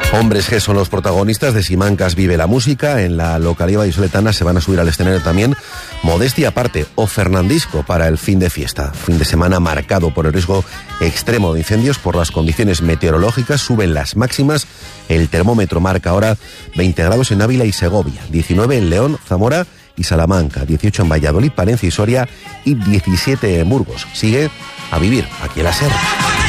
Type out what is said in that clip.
Hombres G son los protagonistas de Simancas Vive la Música. En la localidad vallisoletana se van a subir al escenario también Modestia Aparte o Fernandisco para el fin de fiesta. Fin de semana marcado por el riesgo extremo de incendios por las condiciones meteorológicas. Suben las máximas. El termómetro marca ahora 20 grados en Ávila y Segovia, 19 en León, Zamora y Salamanca, 18 en Valladolid, Palencia y Soria y 17 en Burgos. Sigue a vivir aquí en la SER.